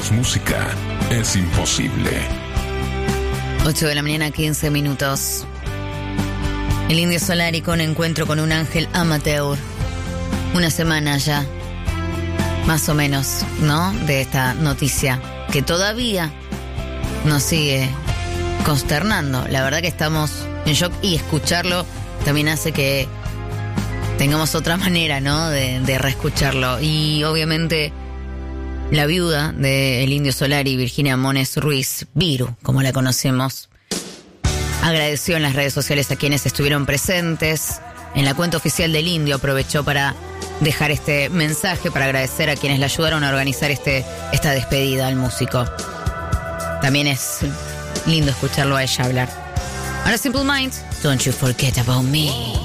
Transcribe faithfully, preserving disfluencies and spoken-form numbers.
menos música es imposible. ocho de la mañana, quince minutos. El Indio Solari con encuentro con un ángel amateur. Una semana ya, más o menos, ¿no? De esta noticia que todavía nos sigue consternando. La verdad que estamos en shock y escucharlo también hace que tengamos otra manera, ¿no? De, de reescucharlo. Y obviamente la viuda del Indio Solari, Virginia Mones Ruiz, Viru, como la conocemos, agradeció en las redes sociales a quienes estuvieron presentes. En la cuenta oficial del Indio aprovechó para dejar este mensaje, para agradecer a quienes le ayudaron a organizar este, esta despedida al músico. También es lindo escucharlo a ella hablar. Ahora Simple Minds, Don't You Forget About Me.